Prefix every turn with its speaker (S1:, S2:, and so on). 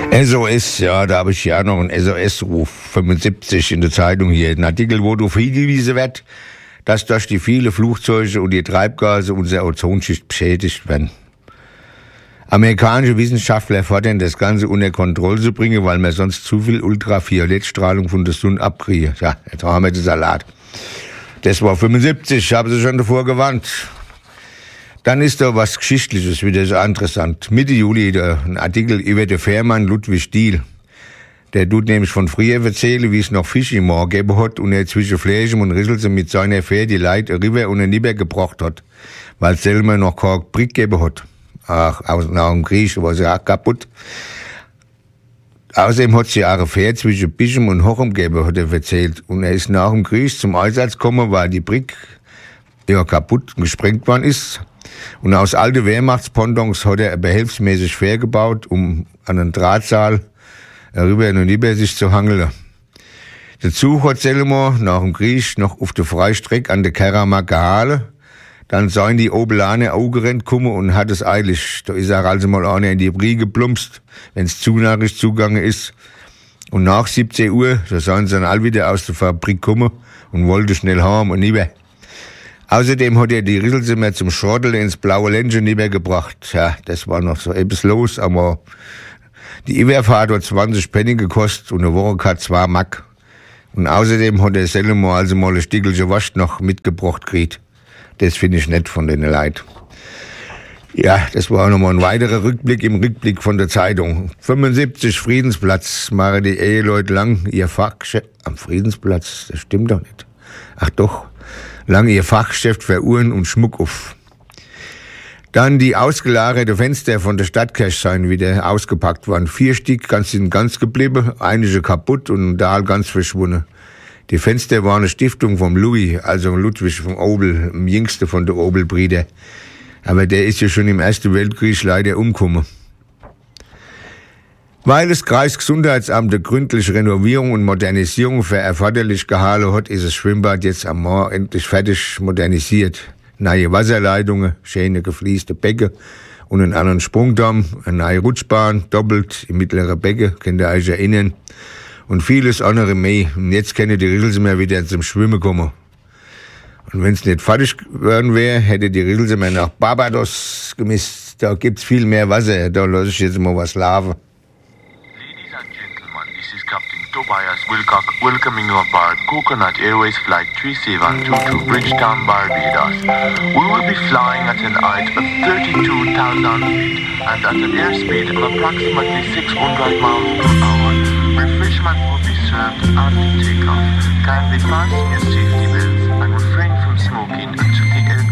S1: SOS, ja, da habe ich ja noch einen SOS-Ruf 75 in der Zeitung hier. Ein Artikel, wo darauf hingewiesen wird, dass durch die vielen Flugzeuge und die Treibgase unsere Ozonschicht beschädigt werden. Amerikanische Wissenschaftler fordern, das Ganze unter Kontrolle zu bringen, weil man sonst zu viel Ultraviolettstrahlung von der Sonne abkriege. Ja, jetzt haben wir den Salat. Das war 75, haben sie schon davor gewarnt. Dann ist da was Geschichtliches wieder so interessant. Mitte Juli ein Artikel über den Fährmann Ludwig Diehl. Der tut nämlich von früher erzählen, wie es noch Fisch im Moor gegeben hat und er zwischen Fläschem und Risselse mit seiner Fähre die Leute rüber und rüber gebracht hat, weil es selber noch keine Brick gegeben hat. Ach, nach dem Krieg war sie auch kaputt. Außerdem hat sie eine Fähre zwischen Bischem und Hochem gegeben, hat er erzählt. Und er ist nach dem Krieg zum Einsatz gekommen, weil die Brick ja kaputt gesprengt worden ist. Und aus alten Wehrmachtspondons hat er behelfsmäßig Fähre gebaut, um an einen Drahtsaal rüber und über sich zu hangeln. Der Zug hat selber nach dem Krieg noch auf der Freistrecke an der Keramark gehalten. Dann seien die Obelane aufgerannt gekommen und hat es eilig. Da ist er also mal einer in die Brie geplumpst, wenn's Zunachricht zugange ist. Und nach 17 Uhr, da seien sie dann all wieder aus der Fabrik gekommen und wollte schnell heim und rüber. Außerdem hat er die Risselsummer zum Schrotteln ins blaue Ländchen rübergebracht. Ja, das war noch so etwas los, aber die Überfahrt hat 20 Pfennig gekostet und eine Woche hat 2 Mark. Und außerdem hat er selber also mal ein Stückchen Wurst noch mitgebracht gekriegt. Das finde ich nett von den Leuten. Ja, das war nochmal ein weiterer Rückblick im Rückblick von der Zeitung. 75 Friedensplatz machen die Eheleute lang ihr Fachgeschäft. Am Friedensplatz, das stimmt doch nicht. Ach doch, lang ihr Fachgeschäft für Uhren und Schmuck auf. Dann die ausgelagerten Fenster von der Stadtkirche seien wieder ausgepackt worden. 4 Stück sind ganz geblieben, einige kaputt und ein Teil ganz verschwunden. Die Fenster waren eine Stiftung vom Louis, also Ludwig vom Obel, dem jüngsten von der Obel-Brüder. Aber der ist ja schon im Ersten Weltkrieg leider umgekommen. Weil das Kreisgesundheitsamt eine gründliche Renovierung und Modernisierung für erforderlich gehalten hat, ist das Schwimmbad jetzt am Moor endlich fertig modernisiert. Neue Wasserleitungen, schöne geflieste Becken und einen anderen Sprungdamm, eine neue Rutschbahn, doppelt im mittleren Becken, könnt ihr euch erinnern. Und vieles andere mehr. Und jetzt können die Risselsummer wieder zum Schwimmen kommen. Und wenn es nicht fertig geworden wäre, hätte die Risselsummer nach Barbados gemisst. Da gibt's viel mehr Wasser. Da lasse ich jetzt mal was laufen.
S2: Ladies and gentlemen, this is Captain Tobias Wilcock welcoming you aboard Coconut Airways Flight 3722 to Bridgetown, Barbados. We will be flying at an height of 32,000 feet and at an airspeed of approximately 600 miles per hour. Refreshment will be served after takeoff. Kindly fasten your seatbelt.